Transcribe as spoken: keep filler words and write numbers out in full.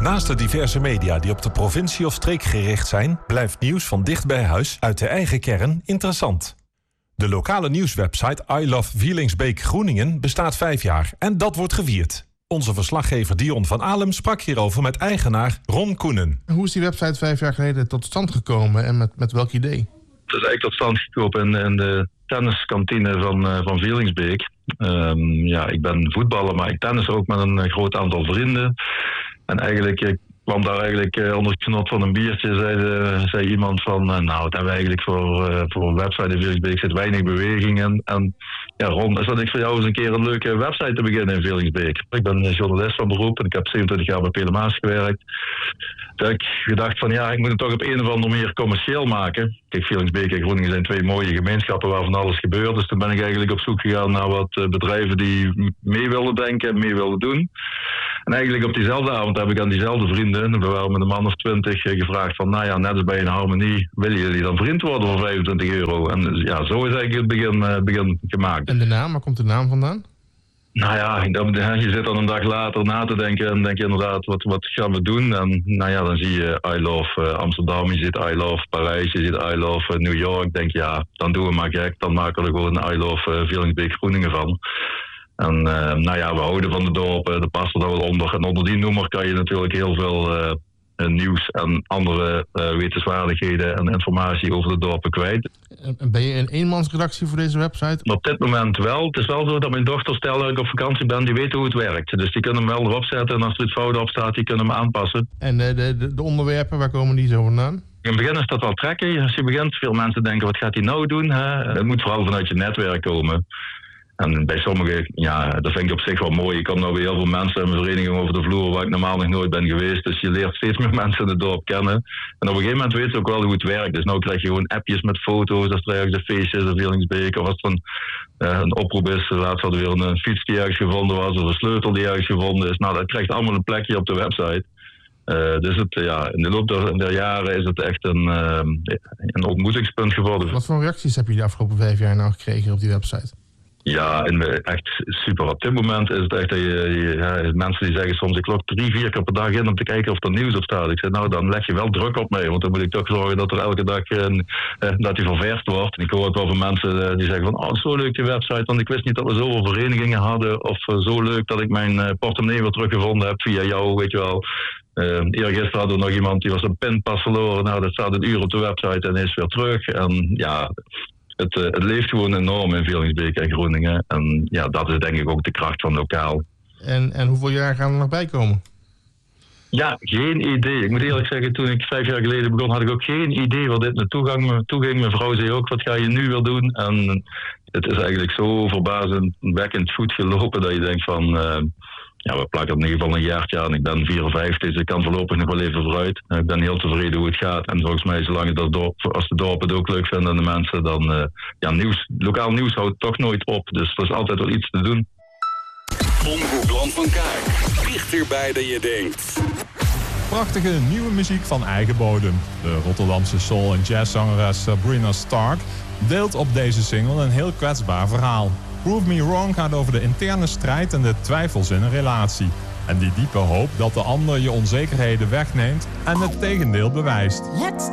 Naast de diverse media die op de provincie of streek gericht zijn, blijft nieuws van dicht bij huis uit de eigen kern interessant. De lokale nieuwswebsite I Love Wielingsbeek Groeningen bestaat vijf jaar en dat wordt gevierd. Onze verslaggever Dion van Alem sprak hierover met eigenaar Ron Koenen. Hoe is die website vijf jaar geleden tot stand gekomen en met, met welk idee? Het is eigenlijk tot stand gekomen in, in de tenniskantine van, uh, van Wielingsbeek. Um, ja, ik ben voetballer, maar ik tennis ook met een groot aantal vrienden. En eigenlijk ik kwam daar eigenlijk uh, onder het genot van een biertje, zei, uh, zei iemand van, uh, nou, het hebben we eigenlijk voor, uh, voor een website in Wielingsbeek zit weinig beweging in. En ja, Ron, is dat ik voor jou eens een keer een leuke website te beginnen in Wielingsbeek? Ik ben journalist van beroep en ik heb zevenentwintig jaar bij Pelemaas gewerkt. Toen heb ik gedacht van, ja, ik moet het toch op een of andere manier commercieel maken. Kijk, Wielingsbeek en Groeningen zijn twee mooie gemeenschappen waar van alles gebeurt. Dus toen ben ik eigenlijk op zoek gegaan naar wat uh, bedrijven die mee wilden denken en mee wilden doen. En eigenlijk op diezelfde avond heb ik aan diezelfde vrienden, we waren met een man of twintig, gevraagd van, nou ja, net als bij een harmonie, willen jullie dan vriend worden voor vijfentwintig euro? En ja, zo is eigenlijk het begin, uh, begin gemaakt. En de naam, waar komt de naam vandaan? Nou ja, je zit dan een dag later na te denken en denk je inderdaad, wat, wat gaan we doen? En nou ja, dan zie je I Love uh, Amsterdam, je ziet I Love Parijs, je ziet I Love uh, New York. Denk je, ja, dan doen we maar gek, dan maken we er gewoon I Love uh, Wielingsbeek Groeningen van. En uh, nou ja, we houden van de dorpen, de past er dan wel onder. En onder die noemer kan je natuurlijk heel veel uh, nieuws en andere uh, wetenswaardigheden en informatie over de dorpen kwijt. En ben je een eenmansredactie voor deze website? Op dit moment wel. Het is wel zo dat mijn dochter, stel dat ik op vakantie ben, die weten hoe het werkt. Dus die kunnen hem wel erop zetten en als er iets fout op staat, die kunnen hem aanpassen. En de, de, de onderwerpen, waar komen die zo vandaan? In het begin is dat wel trekken. Als je begint, veel mensen denken, wat gaat hij nou doen? Hè? Het moet vooral vanuit je netwerk komen. En bij sommigen, ja, dat vind ik op zich wel mooi. Ik kom nou weer heel veel mensen in mijn vereniging over de vloer waar ik normaal nog nooit ben geweest. Dus je leert steeds meer mensen in het dorp kennen. En op een gegeven moment weet je ook wel hoe het werkt. Dus nou krijg je gewoon appjes met foto's als er ergens een feestje is in Wielingsbeek. Of als er een, uh, een oproep is. Laatst hadden we weer een fiets die ergens gevonden was. Of een sleutel die ergens gevonden is. Nou, dat krijgt allemaal een plekje op de website. Uh, dus het, ja, in de loop der, der jaren is het echt een, uh, een ontmoetingspunt geworden. Wat voor reacties heb je de afgelopen vijf jaar nou gekregen op die website? Ja, en echt super. Op dit moment is het echt dat je, je ja, mensen die zeggen soms, ik log drie, vier keer per dag in om te kijken of er nieuws op staat. Ik zeg, nou, dan leg je wel druk op mee, want dan moet ik toch zorgen dat er elke dag uh, dat die ververst wordt. En ik hoor het wel van mensen uh, die zeggen van, oh, zo leuk die website, want ik wist niet dat we zoveel verenigingen hadden. Of uh, zo leuk dat ik mijn uh, portemonnee weer teruggevonden heb via jou, weet je wel. Uh, eergisteren hadden we nog iemand die was een pinpas verloren. Nou, dat staat een uur op de website en is weer terug. En ja, het, uh, het leeft gewoon enorm in Wielingsbeek en Groeningen. En ja, dat is denk ik ook de kracht van lokaal. En, en hoeveel jaar gaan er nog bij komen? Ja, geen idee. Ik moet eerlijk zeggen, toen ik vijf jaar geleden begon, had ik ook geen idee waar dit naartoe ging. Toe ging. Mijn vrouw zei ook, wat ga je nu weer doen? En het is eigenlijk zo verbazingwekkend goed gelopen dat je denkt van, Uh, ja, we plakken in ieder geval een jaartje aan. Ik ben vierenvijftig, dus ik kan voorlopig nog wel even vooruit. Ik ben heel tevreden hoe het gaat. En volgens mij, zolang het dorp, als de dorpen het ook leuk vinden en de mensen, dan uh, ja, nieuws, lokaal nieuws houdt toch nooit op. Dus er is altijd wel iets te doen. Omroep van Kaak. Dichterbij dan je denkt. Prachtige nieuwe muziek van eigen bodem. De Rotterdamse soul- en jazzzangeres Sabrina Stark deelt op deze single een heel kwetsbaar verhaal. Prove Me Wrong gaat over de interne strijd en de twijfels in een relatie. En die diepe hoop dat de ander je onzekerheden wegneemt en het tegendeel bewijst. Let's